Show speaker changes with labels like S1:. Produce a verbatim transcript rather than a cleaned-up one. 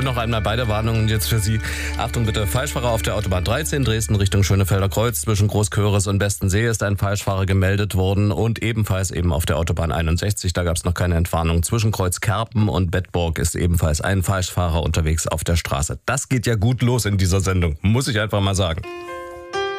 S1: Und noch einmal beide Warnungen jetzt für Sie. Achtung bitte, Falschfahrer auf der Autobahn dreizehn, Dresden Richtung Schönefelder Kreuz. Zwischen Großköris und Bestensee ist ein Falschfahrer gemeldet worden. Und ebenfalls eben auf der Autobahn einundsechzig, da gab es noch keine Entwarnung. Zwischen Kreuz Kerpen und Bedburg ist ebenfalls ein Falschfahrer unterwegs auf der Straße. Das geht ja gut los in dieser Sendung, muss ich einfach mal sagen.